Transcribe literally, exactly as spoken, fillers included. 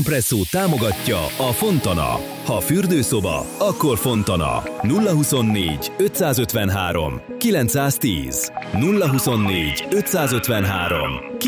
Espresso támogatja a Fontana. Ha fürdőszoba, akkor Fontana. nulla huszonnégy ötszázötvenhárom kilencszáztíz nulla huszonnégy ötszázötvenhárom